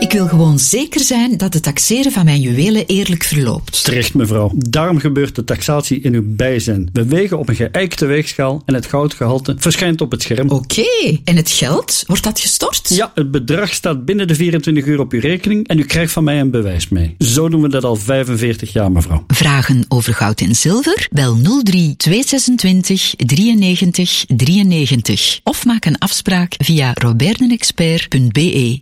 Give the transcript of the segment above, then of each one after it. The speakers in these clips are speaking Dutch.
Ik wil gewoon zeker zijn dat het taxeren van mijn juwelen eerlijk verloopt. Terecht, mevrouw. Daarom gebeurt de taxatie in uw bijzijn. We wegen op een geëikte weegschaal en het goudgehalte verschijnt op het scherm. Oké, en het geld? Wordt dat gestort? Ja, het bedrag staat binnen de 24 uur op uw rekening en u krijgt van mij een bewijs mee. Zo doen we dat al 45 jaar, mevrouw. Vragen over goud en zilver? Bel 03 226 93 93 of maak een afspraak via roberdenexpert.be.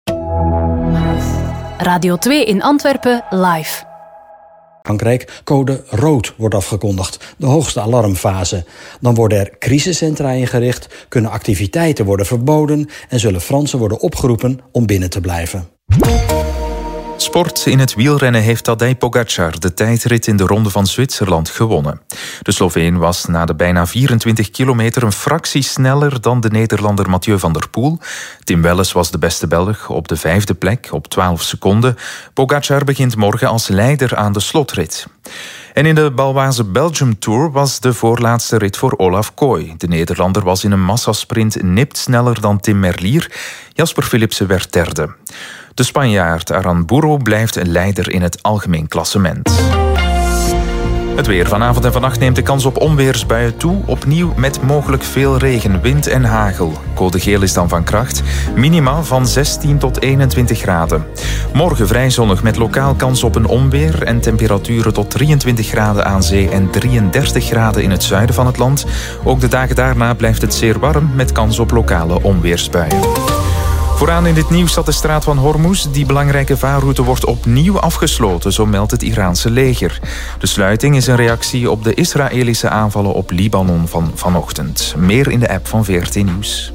Radio 2 in Antwerpen live. Frankrijk, code rood wordt afgekondigd, de hoogste alarmfase. Dan worden er crisiscentra ingericht, kunnen activiteiten worden verboden en zullen Fransen worden opgeroepen om binnen te blijven. Sport. In het wielrennen heeft Tadej Pogačar de tijdrit in de Ronde van Zwitserland gewonnen. De Sloveen was na de bijna 24 kilometer een fractie sneller dan de Nederlander Mathieu van der Poel. Tim Welles was de beste Belg op de 5e plek op 12 seconden. Pogačar begint morgen als leider aan de slotrit. En in de Baloise Belgium Tour was de voorlaatste rit voor Olaf Kooi. De Nederlander was in een massasprint nipt sneller dan Tim Merlier. Jasper Philipsen werd derde. De Spanjaard Aramburu blijft leider in het algemeen klassement. Het weer. Vanavond en vannacht neemt de kans op onweersbuien toe. Opnieuw met mogelijk veel regen, wind en hagel. Code geel is dan van kracht. Minimaal van 16 tot 21 graden. Morgen vrij zonnig met lokaal kans op een onweer en temperaturen tot 23 graden aan zee en 33 graden in het zuiden van het land. Ook de dagen daarna blijft het zeer warm met kans op lokale onweersbuien. Vooraan in dit nieuws dat de straat van Hormuz, die belangrijke vaarroute, wordt opnieuw afgesloten, zo meldt het Iraanse leger. De sluiting is een reactie op de Israëlische aanvallen op Libanon van vanochtend. Meer in de app van VRT Nieuws.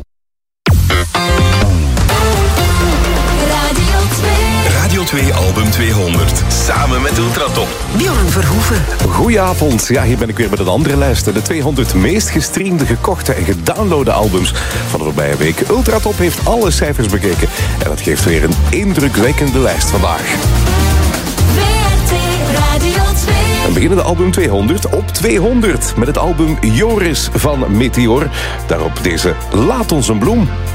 Radio 2 Album 200. Samen met Ultratop. Björn Verhoeven. Goedenavond. Ja, hier ben ik weer met een andere lijst. De 200 meest gestreamde, gekochte en gedownloade albums van de voorbije week. Ultratop heeft alle cijfers bekeken. En dat geeft weer een indrukwekkende lijst vandaag. We beginnen de album 200 op 200 met het album Joris van Meteor. Daarop deze Laat ons een bloem.